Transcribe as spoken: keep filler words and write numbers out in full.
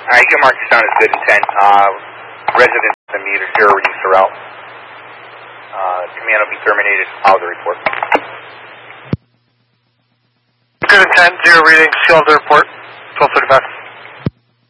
Alright, you can mark this down as good intent. Uh, residents and meter zero readings throughout. Uh, command will be terminated. I'll the report. Good intent, zero readings, seal the report. twelve thirty-five.